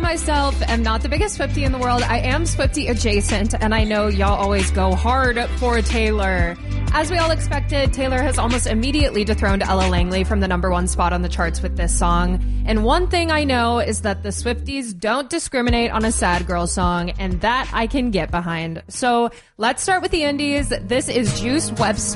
myself am not the biggest Swiftie in the world. I am Swiftie adjacent, and I know y'all always go hard for Taylor. As we all expected, Taylor has almost immediately dethroned Ella Langley from the #1 spot on the charts with this song. And one thing I know is that the Swifties don't discriminate on a sad girl song, and that I can get behind. So let's start with the indies. This is Juice Webster.